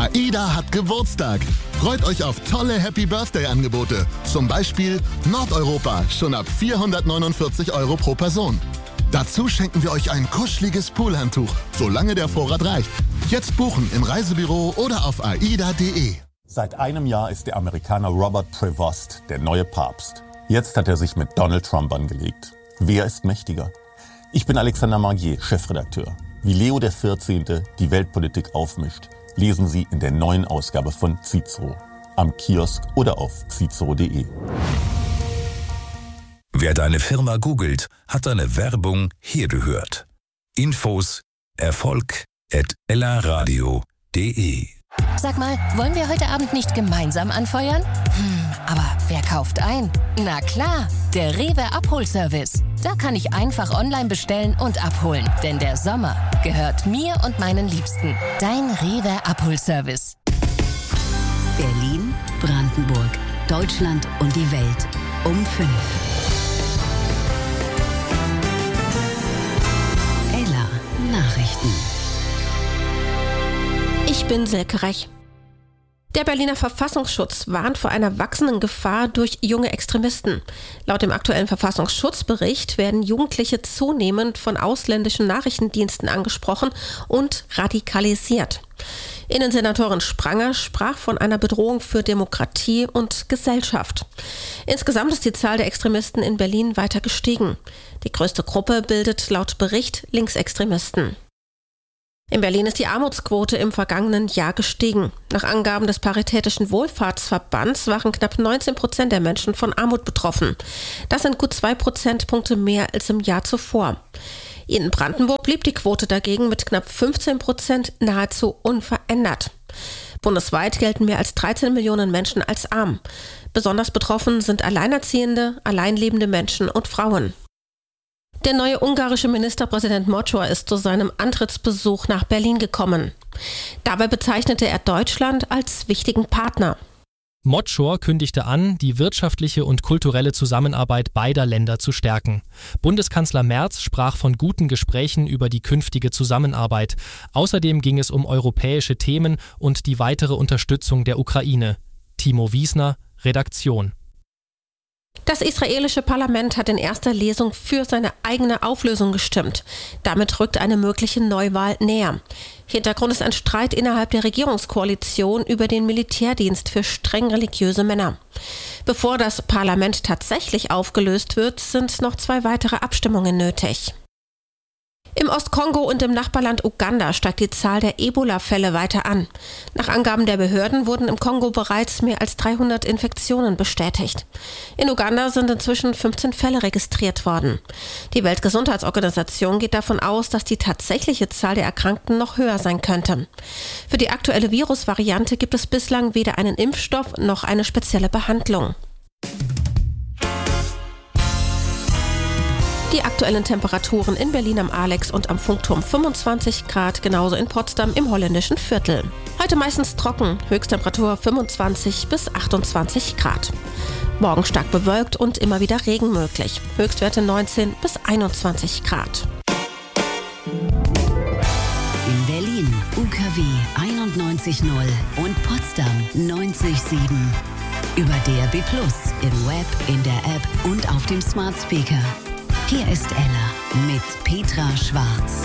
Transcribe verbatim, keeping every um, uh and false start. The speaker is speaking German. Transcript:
AIDA hat Geburtstag. Freut euch auf tolle Happy-Birthday-Angebote. Zum Beispiel Nordeuropa, schon ab vierhundertneunundvierzig Euro pro Person. Dazu schenken wir euch ein kuscheliges Poolhandtuch, solange der Vorrat reicht. Jetzt buchen im Reisebüro oder auf aida punkt de. Seit einem Jahr ist der Amerikaner Robert Prevost der neue Papst. Jetzt hat er sich mit Donald Trump angelegt. Wer ist mächtiger? Ich bin Alexander Magier, Chefredakteur. Wie Leo der vierzehnte die Weltpolitik aufmischt, lesen Sie in der neuen Ausgabe von Cicero. Am Kiosk oder auf cicero punkt de. Wer deine Firma googelt, hat deine Werbung hier gehört. Infos Erfolg at ellaradio punkt de. Sag mal, wollen wir heute Abend nicht gemeinsam anfeuern? Hm, aber wer kauft ein? Na klar, der Rewe Abholservice. Da kann ich einfach online bestellen und abholen. Denn der Sommer gehört mir und meinen Liebsten. Dein Rewe Abholservice. Berlin, Brandenburg, Deutschland und die Welt um fünf. Ella Nachrichten. Ich bin Silke Rech. Der Berliner Verfassungsschutz warnt vor einer wachsenden Gefahr durch junge Extremisten. Laut dem aktuellen Verfassungsschutzbericht werden Jugendliche zunehmend von ausländischen Nachrichtendiensten angesprochen und radikalisiert. Innensenatorin Spranger sprach von einer Bedrohung für Demokratie und Gesellschaft. Insgesamt ist die Zahl der Extremisten in Berlin weiter gestiegen. Die größte Gruppe bildet laut Bericht Linksextremisten. In Berlin ist die Armutsquote im vergangenen Jahr gestiegen. Nach Angaben des Paritätischen Wohlfahrtsverbands waren knapp neunzehn Prozent der Menschen von Armut betroffen. Das sind gut zwei Prozentpunkte mehr als im Jahr zuvor. In Brandenburg blieb die Quote dagegen mit knapp fünfzehn Prozent nahezu unverändert. Bundesweit gelten mehr als dreizehn Millionen Menschen als arm. Besonders betroffen sind Alleinerziehende, alleinlebende Menschen und Frauen. Der neue ungarische Ministerpräsident Mocor ist zu seinem Antrittsbesuch nach Berlin gekommen. Dabei bezeichnete er Deutschland als wichtigen Partner. Mocor kündigte an, die wirtschaftliche und kulturelle Zusammenarbeit beider Länder zu stärken. Bundeskanzler Merz sprach von guten Gesprächen über die künftige Zusammenarbeit. Außerdem ging es um europäische Themen und die weitere Unterstützung der Ukraine. Timo Wiesner, Redaktion. Das israelische Parlament hat in erster Lesung für seine eigene Auflösung gestimmt. Damit rückt eine mögliche Neuwahl näher. Hintergrund ist ein Streit innerhalb der Regierungskoalition über den Militärdienst für streng religiöse Männer. Bevor das Parlament tatsächlich aufgelöst wird, sind noch zwei weitere Abstimmungen nötig. Im Ostkongo und im Nachbarland Uganda steigt die Zahl der Ebola-Fälle weiter an. Nach Angaben der Behörden wurden im Kongo bereits mehr als dreihundert Infektionen bestätigt. In Uganda sind inzwischen fünfzehn Fälle registriert worden. Die Weltgesundheitsorganisation geht davon aus, dass die tatsächliche Zahl der Erkrankten noch höher sein könnte. Für die aktuelle Virusvariante gibt es bislang weder einen Impfstoff noch eine spezielle Behandlung. Die aktuellen Temperaturen in Berlin am Alex und am Funkturm fünfundzwanzig Grad, genauso in Potsdam im holländischen Viertel. Heute meistens trocken, Höchsttemperatur fünfundzwanzig bis achtundzwanzig Grad. Morgen stark bewölkt und immer wieder Regen möglich. Höchstwerte neunzehn bis einundzwanzig Grad. In Berlin U K W einundneunzig Komma null und Potsdam neunzig Komma sieben. Über D A B plus, im Web, in der App und auf dem Smart Speaker. Hier ist Ella mit Petra Schwarz.